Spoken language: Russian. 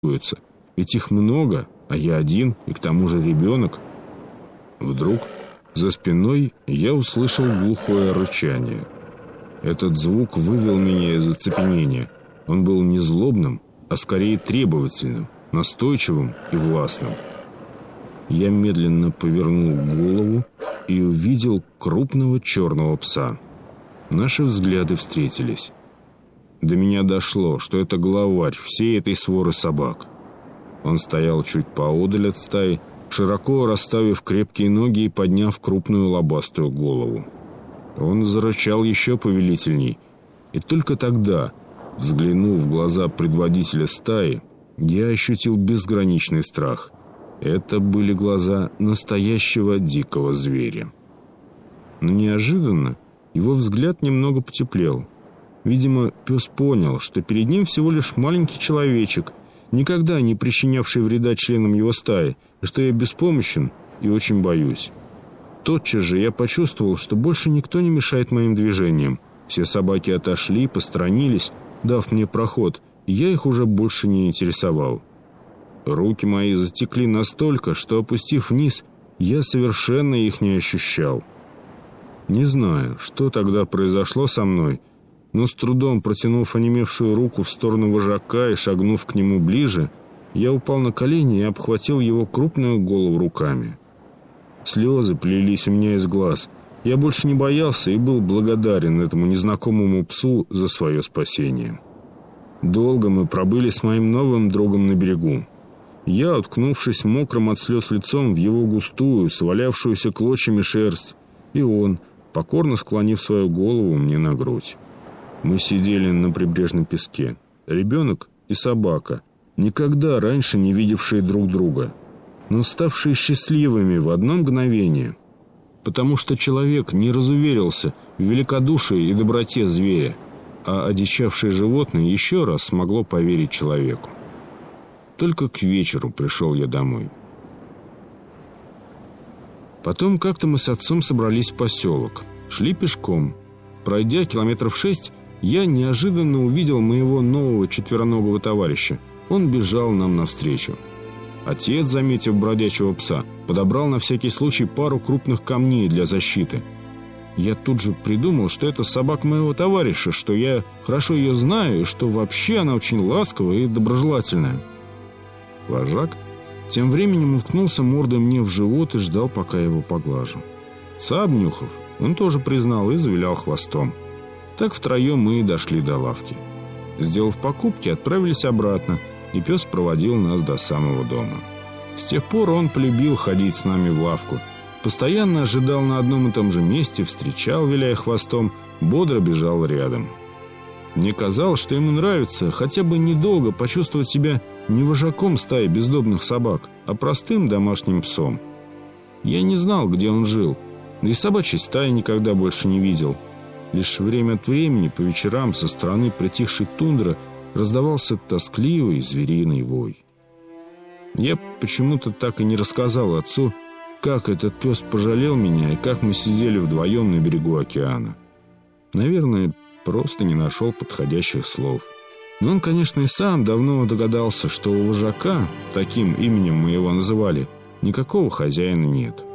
Ведь их много, а я один, и к тому же ребенок. Вдруг за спиной я услышал глухое рычание. Этот звук вывел меня из оцепенения. Он был не злобным, а скорее требовательным, настойчивым и властным. Я медленно повернул голову и увидел крупного черного пса. Наши взгляды встретились. До меня дошло, что это главарь всей этой своры собак. Он стоял чуть поодаль от стаи, широко расставив крепкие ноги и подняв крупную лобастую голову. Он зарычал еще повелительней, и только тогда, взглянув в глаза предводителя стаи, я ощутил безграничный страх. Это были глаза настоящего дикого зверя. Но неожиданно его взгляд немного потеплел. Видимо, пес понял, что перед ним всего лишь маленький человечек, никогда не причинявший вреда членам его стаи, и что я беспомощен и очень боюсь. Тотчас же я почувствовал, что больше никто не мешает моим движениям. Все собаки отошли, посторонились, дав мне проход, и я их уже больше не интересовал. Руки мои затекли настолько, что, опустив вниз, я совершенно их не ощущал. Не знаю, что тогда произошло со мной, но с трудом протянув онемевшую руку в сторону вожака и шагнув к нему ближе, я упал на колени и обхватил его крупную голову руками. Слезы плелись у меня из глаз. Я больше не боялся и был благодарен этому незнакомому псу за свое спасение. Долго мы пробыли с моим новым другом на берегу. Я, уткнувшись мокрым от слез лицом в его густую, свалявшуюся клочьями шерсть, и он, покорно склонив свою голову мне на грудь. Мы сидели на прибрежном песке. Ребенок и собака, никогда раньше не видевшие друг друга, но ставшие счастливыми в одно мгновение, потому что человек не разуверился в великодушии и доброте зверя, а одичавшее животное еще раз смогло поверить человеку. Только к вечеру пришел я домой. Потом как-то мы с отцом собрались в поселок. Шли пешком. Пройдя километров 6, я неожиданно увидел моего нового четвероногого товарища. Он бежал нам навстречу. Отец, заметив бродячего пса, подобрал на всякий случай пару крупных камней для защиты. Я тут же придумал, что это собака моего товарища, что я хорошо ее знаю и что вообще она очень ласковая и доброжелательная. Вожак тем временем уткнулся мордой мне в живот и ждал, пока я его поглажу. Пса обнюхав, он тоже признал и завилял хвостом. Так втроем мы и дошли до лавки. Сделав покупки, отправились обратно, и пес проводил нас до самого дома. С тех пор он полюбил ходить с нами в лавку. Постоянно ожидал на одном и том же месте, встречал, виляя хвостом, бодро бежал рядом. Мне казалось, что ему нравится хотя бы недолго почувствовать себя не вожаком стаи бездомных собак, а простым домашним псом. Я не знал, где он жил, да и собачьей стаи никогда больше не видел. Лишь время от времени по вечерам со стороны притихшей тундры раздавался тоскливый звериный вой. Я почему-то так и не рассказал отцу, как этот пес пожалел меня и как мы сидели вдвоем на берегу океана. Наверное, просто не нашел подходящих слов. Но он, конечно, и сам давно догадался, что у вожака, таким именем мы его называли, никакого хозяина нет.